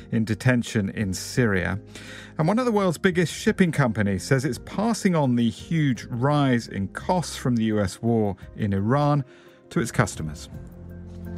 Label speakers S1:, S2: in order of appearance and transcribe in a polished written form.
S1: in detention in Syria. And one of the world's biggest shipping companies says it's passing on the huge rise in costs from the US war in Iran to its customers.